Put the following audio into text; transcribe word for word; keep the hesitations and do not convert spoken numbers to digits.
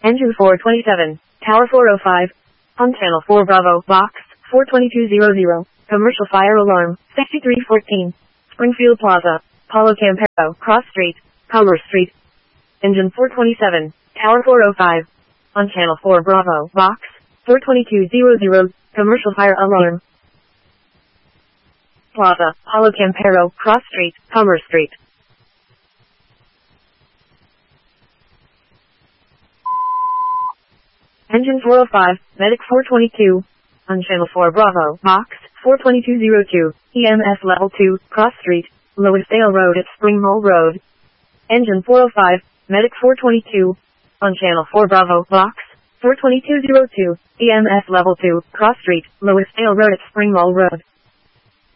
Engine four twenty-seven, Tower four oh five. On channel four Bravo, box, four twenty-two hundred. Commercial fire alarm, sixty-three fourteen. Springfield Plaza, Paulo Campero, Cross Street, Commerce Street. Engine four twenty-seven, Tower four oh five. On channel four Bravo, box, four twenty-two hundred. Commercial fire alarm. Plaza, Paulo Campero, Cross Street, Commerce Street. Engine four oh five, Medic four twenty-two. On channel four Bravo, box, four twenty-two oh two. E M S level two, Cross Street, Loisdale Road at Spring Mall Road. Engine four oh five, Medic four twenty-two. On channel four Bravo, box, four twenty-two oh two. E M S level two, Cross Street, Loisdale Road at Spring Mall Road.